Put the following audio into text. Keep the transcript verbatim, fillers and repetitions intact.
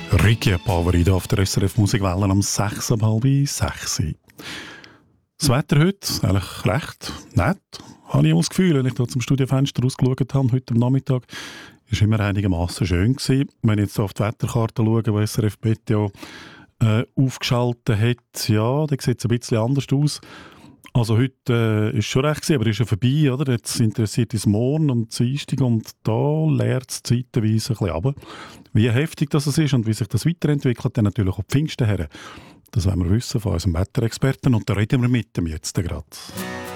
Ricky Paveri hier auf der S R F Musikwelle am sechs Uhr halb sechs. Das Wetter heute eigentlich recht nett, habe ich das Gefühl, wenn ich da zum Studiofenster rausgeschaut habe, heute am Nachmittag, war immer einigermaßen schön gewesen. Wenn ich jetzt auf die Wetterkarte schaue, die S R F Meteo äh, aufgeschaltet hat, ja, dann sieht es ein bisschen anders aus. Also heute äh, ist schon recht gewesen, aber ist ja vorbei, oder? Jetzt interessiert uns morgen und Dienstag und da leert es zeitweise ein bisschen runter. Wie heftig das ist und wie sich das weiterentwickelt, dann natürlich auch die Pfingsten her. Das wollen wir wissen von unserem Wetterexperten und da reden wir mit dem jetzt gerade.